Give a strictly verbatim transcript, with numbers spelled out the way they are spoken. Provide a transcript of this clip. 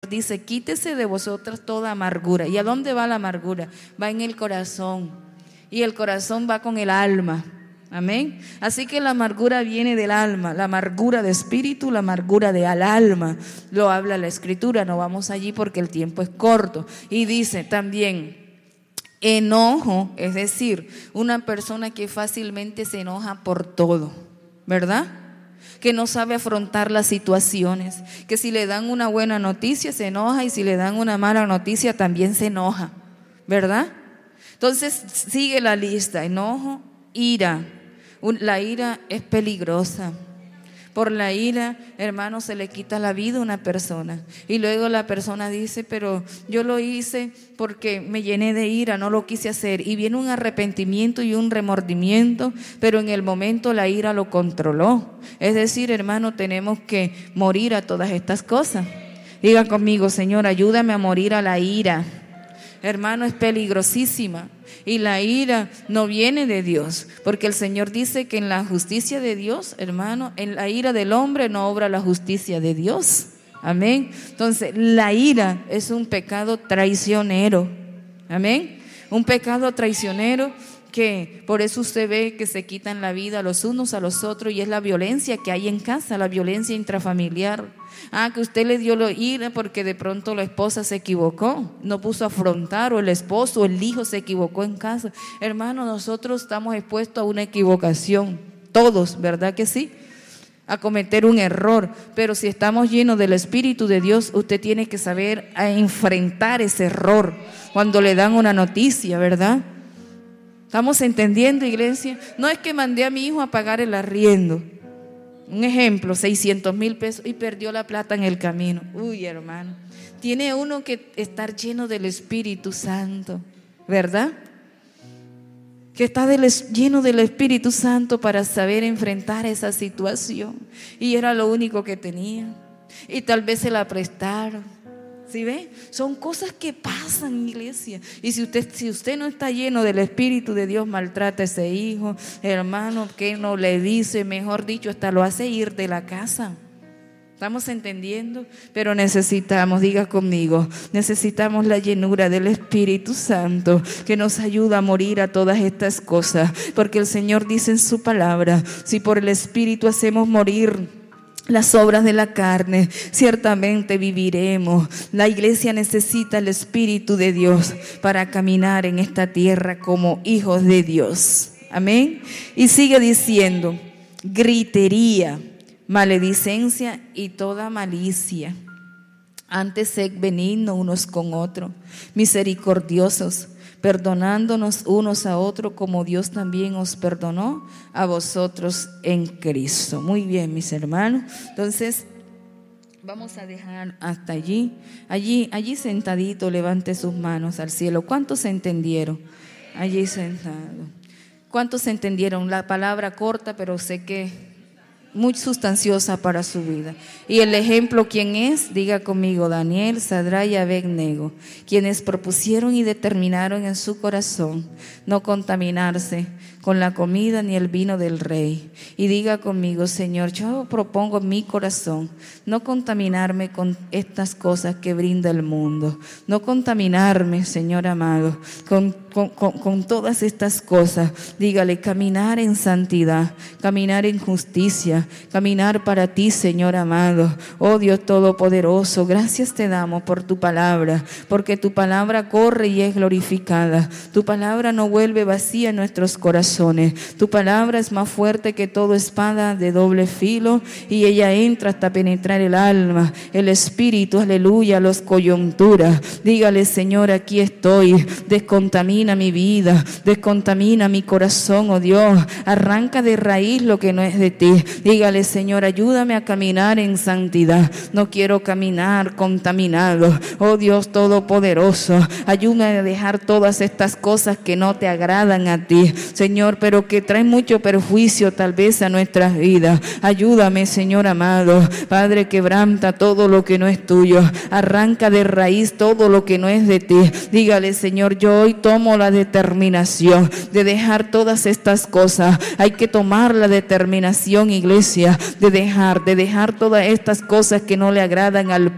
dice, quítese de vosotras toda amargura. ¿Y a dónde va la amargura? Va en el corazón, y el corazón va con el alma. Amén. Así que la amargura viene del alma, la amargura de espíritu, la amargura de al alma. Lo habla la Escritura, no vamos allí porque el tiempo es corto. Y dice también enojo, es decir, una persona que fácilmente se enoja por todo, ¿verdad? Que no sabe afrontar las situaciones, que si le dan una buena noticia se enoja y si le dan una mala noticia también se enoja, ¿verdad? Entonces sigue la lista: enojo, ira. La ira es peligrosa. Por la ira, hermano, se le quita la vida a una persona. Y luego la persona dice, pero yo lo hice porque me llené de ira, no lo quise hacer. Y viene un arrepentimiento y un remordimiento, pero en el momento la ira lo controló. Es decir, hermano, tenemos que morir a todas estas cosas. Diga conmigo, Señor, ayúdame a morir a la ira. Hermano, es peligrosísima. Y la ira no viene de Dios, porque el Señor dice que en la justicia de Dios, hermano, en la ira del hombre no obra la justicia de Dios. Amén. Entonces, la ira es un pecado traicionero. Amén. Un pecado traicionero que por eso usted ve que se quitan la vida los unos a los otros, y es la violencia que hay en casa, la violencia intrafamiliar. Ah, que usted le dio la ira porque de pronto la esposa se equivocó, no puso a afrontar, o el esposo o el hijo se equivocó en casa. Hermano, nosotros estamos expuestos a una equivocación, todos, ¿verdad que sí? A cometer un error, pero si estamos llenos del Espíritu de Dios, usted tiene que saber a enfrentar ese error cuando le dan una noticia, ¿verdad? ¿Estamos entendiendo, iglesia? No es que mandé a mi hijo a pagar el arriendo. Un ejemplo, seiscientos mil pesos y perdió la plata en el camino. Uy, hermano, tiene uno que estar lleno del Espíritu Santo, ¿verdad? Que está del, lleno del Espíritu Santo para saber enfrentar esa situación. Y era lo único que tenía. Y tal vez se la prestaron. ¿Sí ve? Son cosas que pasan, iglesia. Y si usted, si usted no está lleno del Espíritu de Dios, maltrata a ese hijo, hermano, que no le dice, mejor dicho, hasta lo hace ir de la casa. ¿Estamos entendiendo? Pero necesitamos, diga conmigo, necesitamos la llenura del Espíritu Santo que nos ayuda a morir a todas estas cosas. Porque el Señor dice en su palabra, si por el Espíritu hacemos morir las obras de la carne, ciertamente viviremos. La iglesia necesita el Espíritu de Dios para caminar en esta tierra como hijos de Dios. Amén. Y sigue diciendo, gritería, maledicencia y toda malicia. Antes sed benignos unos con otros, misericordiosos, perdonándonos unos a otros como Dios también os perdonó a vosotros en Cristo. Muy bien, mis hermanos. Entonces, vamos a dejar hasta allí. Allí, allí sentadito, levante sus manos al cielo. ¿Cuántos entendieron? Allí sentado. ¿Cuántos entendieron? La palabra corta, pero sé que muy sustanciosa para su vida. Y el ejemplo, ¿quién es? Diga conmigo, Daniel, Sadrach y Abed-nego, quienes propusieron y determinaron en su corazón no contaminarse con la comida ni el vino del rey. Y diga conmigo, Señor, yo propongo en mi corazón no contaminarme con estas cosas que brinda el mundo, no contaminarme, Señor amado, con, con, con, con todas estas cosas. Dígale, caminar en santidad, caminar en justicia, caminar para ti, Señor amado. Oh Dios Todopoderoso, gracias te damos por tu palabra, porque tu palabra corre y es glorificada. Tu palabra no vuelve vacía en nuestros corazones. Tu palabra es más fuerte que toda espada de doble filo, y ella entra hasta penetrar el alma, el espíritu, aleluya, las coyunturas. Dígale, Señor, aquí estoy. Descontamina mi vida, descontamina mi corazón, oh Dios. Arranca de raíz lo que no es de ti. Dígale, Señor, ayúdame a caminar en santidad. No quiero caminar contaminado. Oh Dios Todopoderoso, ayúdame a dejar todas estas cosas que no te agradan a ti, Señor, pero que traen mucho perjuicio tal vez a nuestras vidas. Ayúdame, Señor amado. Padre, quebranta todo lo que no es tuyo. Arranca de raíz todo lo que no es de ti. Dígale, Señor, yo hoy tomo la determinación de dejar todas estas cosas. Hay que tomar la determinación, iglesia, de dejar, de dejar todas estas cosas que no le agradan al